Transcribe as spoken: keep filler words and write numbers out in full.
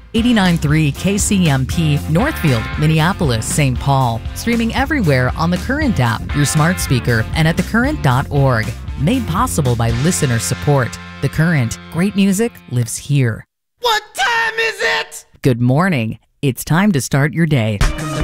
eighty-nine point three K C M P, Northfield, Minneapolis, Saint Paul. Streaming everywhere on the Current app, your smart speaker, and at the current dot org. Made possible by listener support. The Current. Great music lives here. What time is it? Good morning. It's time to start your day.